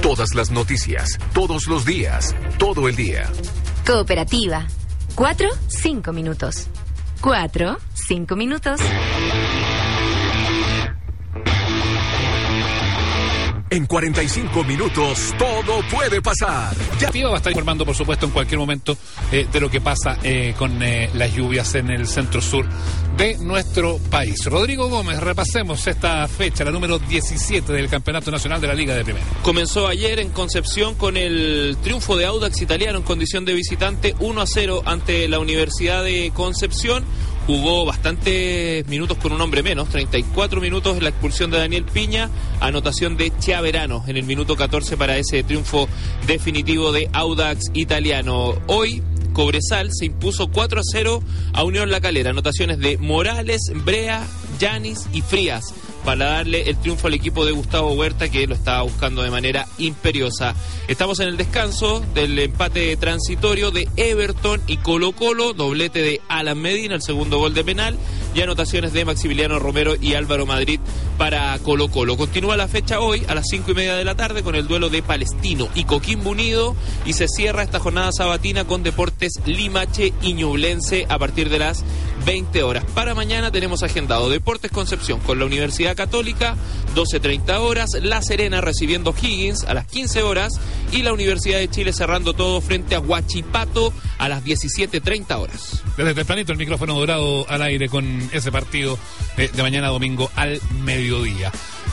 Todas las noticias, todos los días, todo el día. Cooperativa. 4-5 minutos. 4-5 minutos. En 45 minutos todo puede pasar. Ya va a estar informando, por supuesto, en cualquier momento de lo que pasa con las lluvias en el centro-sur de nuestro país. Rodrigo Gómez, repasemos esta fecha, la número 17 del Campeonato Nacional de la Liga de Primera. Comenzó ayer en Concepción con el triunfo de Audax Italiano en condición de visitante 1-0 ante la Universidad de Concepción. Jugó bastantes minutos con un hombre menos, 34 minutos en la expulsión de Daniel Piña, anotación de Chiaverano en el minuto 14 para ese triunfo definitivo de Audax Italiano. Hoy Cobresal se impuso 4-0 a Unión La Calera, anotaciones de Morales, Brea, Yanis y Frías, para darle el triunfo al equipo de Gustavo Huerta, que lo estaba buscando de manera imperiosa. Estamos en el descanso del empate transitorio de Everton y Colo-Colo, doblete de Alan Medina, el segundo gol de penal, y anotaciones de Maximiliano Romero y Álvaro Madrid para Colo-Colo. Continúa la fecha hoy a las 5:30 de la tarde con el duelo de Palestino y Coquimbo Unido, y se cierra esta jornada sabatina con Deportes Limache y Ñublense a partir de las 20 horas. Para mañana tenemos agendado Deportes Concepción con la Universidad Católica, 12:30 horas, La Serena recibiendo Higgins a las 15 horas y la Universidad de Chile cerrando todo frente a Huachipato a las 17:30 horas. Desde tempranito el micrófono dorado al aire con ese partido de mañana domingo al mediodía.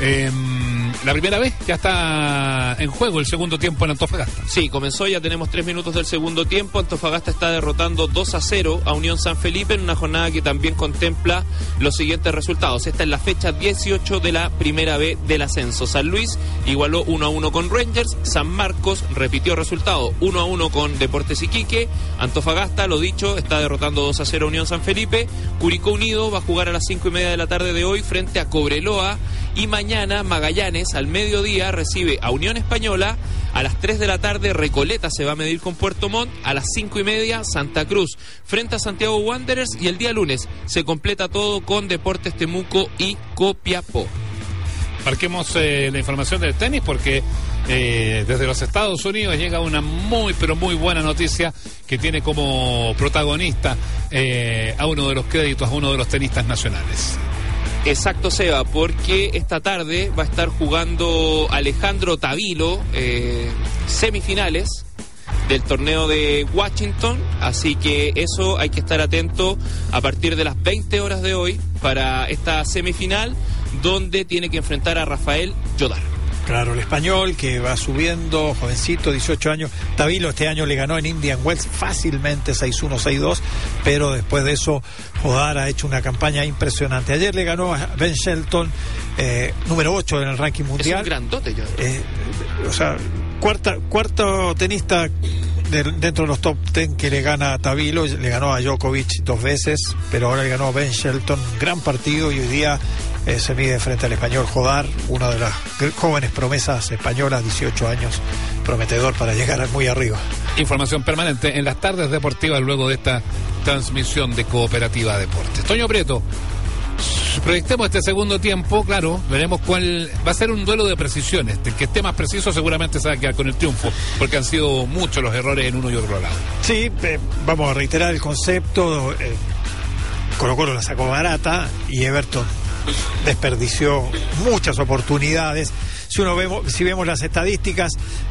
La primera vez ya está en juego el segundo tiempo en Antofagasta. Sí, comenzó, ya tenemos 3 minutos del segundo tiempo. Antofagasta está derrotando 2-0 a Unión San Felipe en una jornada que también contempla los siguientes resultados. Esta es la fecha 18 de la primera B del ascenso. San Luis igualó 1-1 con Rangers. San Marcos repitió resultado 1-1 con Deportes Iquique. Antofagasta, lo dicho, está derrotando 2-0 a Unión San Felipe. Curicó Unido va a jugar a las 5:30 de la tarde de hoy frente a Cobreloa. Y mañana Magallanes al mediodía recibe a Unión Española. A las 3 de la tarde Recoleta se va a medir con Puerto Montt. A las 5:30 Santa Cruz frente a Santiago Wanderers. Y el día lunes se completa todo con Deportes Temuco y Copiapó. Marquemos la información del tenis porque desde los Estados Unidos llega una muy pero muy buena noticia que tiene como protagonista a uno de los créditos, a uno de los tenistas nacionales. Exacto, Seba, porque esta tarde va a estar jugando Alejandro Tavilo semifinales del torneo de Washington, así que eso hay que estar atento a partir de las 20 horas de hoy para esta semifinal, donde tiene que enfrentar a Rafael Jodar. Claro, el español que va subiendo, jovencito, 18 años. Tavilo este año le ganó en Indian Wells fácilmente 6-1, 6-2, pero después de eso Jodar ha hecho una campaña impresionante. Ayer le ganó a Ben Shelton, número 8 en el ranking mundial. Es un grandote, o sea, cuarto tenista dentro de los top 10 que le gana a Tavilo. Le ganó a Djokovic 2 veces, pero ahora le ganó a Ben Shelton, gran partido, y hoy día se mide frente al español Jodar, una de las jóvenes promesas españolas, 18 años, prometedor para llegar muy arriba. Información permanente en las tardes deportivas luego de esta transmisión de Cooperativa Deportes. Toño Prieto, proyectemos este segundo tiempo, claro, veremos cuál va a ser un duelo de precisiones. El que esté más preciso seguramente se va a quedar con el triunfo, porque han sido muchos los errores en uno y otro lado. Sí, vamos a reiterar el concepto. Colo-Colo la sacó barata y Everton desperdició muchas oportunidades. Si vemos las estadísticas,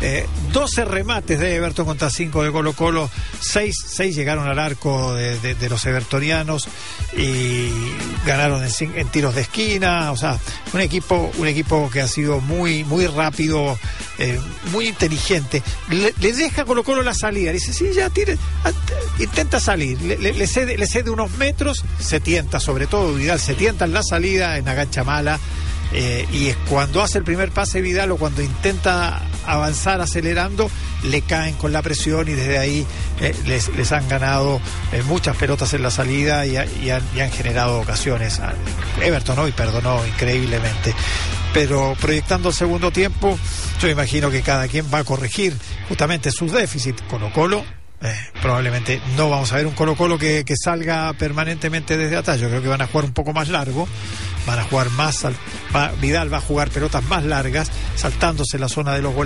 12 remates de Everton contra 5 de Colo-Colo, 6 llegaron al arco de los evertonianos y ganaron en tiros de esquina. O sea, un equipo que ha sido muy rápido, muy inteligente. Le deja a Colo-Colo la salida, dice, sí, ya tire, intenta salir, le cede unos metros, se tienta, sobre todo Vidal se tienta en la salida, en la gancha mala. Y es cuando hace el primer pase Vidal o cuando intenta avanzar acelerando, le caen con la presión y desde ahí les han ganado muchas pelotas en la salida y han generado ocasiones. Everton hoy perdonó increíblemente, pero proyectando el segundo tiempo, yo imagino que cada quien va a corregir justamente sus déficits. Colo-Colo, probablemente no vamos a ver un Colo-Colo que salga permanentemente desde atrás. Yo creo que van a jugar un poco más largo, van a jugar más, Vidal va a jugar pelotas más largas, saltándose la zona de los goles